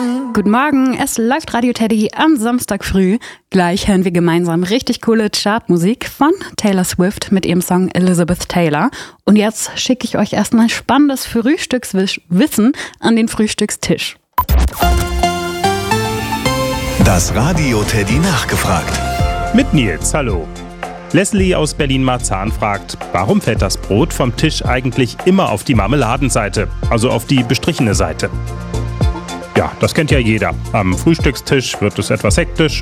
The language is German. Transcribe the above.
Guten Morgen, es läuft Radio Teddy am Samstag früh. Gleich hören wir gemeinsam richtig coole Chartmusik von Taylor Swift mit ihrem Song Elizabeth Taylor. Und jetzt schicke ich euch erstmal spannendes Frühstückswissen an den Frühstückstisch. Das Radio Teddy nachgefragt. Mit Nils, hallo. Leslie aus Berlin-Marzahn fragt, warum fällt das Brot vom Tisch eigentlich immer auf die Marmeladenseite, also auf die bestrichene Seite? Ja, das kennt ja jeder. Am Frühstückstisch wird es etwas hektisch